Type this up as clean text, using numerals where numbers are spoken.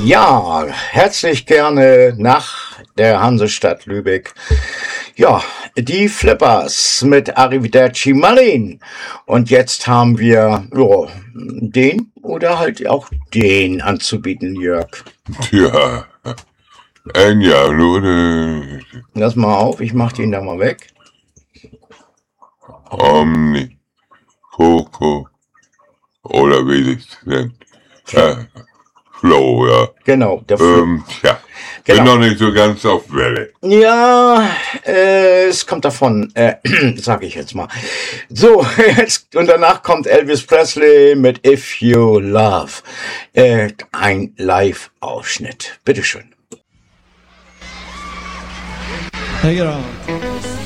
Ja, herzlich gerne nach der Hansestadt Lübeck. Ja, die Flippers mit Arrivederci Marlin. Und jetzt haben wir den oder halt auch den anzubieten, Jörg. Tja, Enya, oder Lass mal auf, ich mach den da mal weg. Omni, Coco, oder wie das nennt. Flow, ja. Genau, der Flo. Tja, Genau. bin noch nicht so ganz auf Welle. Ja, es kommt davon, sag ich jetzt mal. So, jetzt, und danach kommt Elvis Presley mit If You Love. Ein Live-Ausschnitt. Bitteschön. Take it on.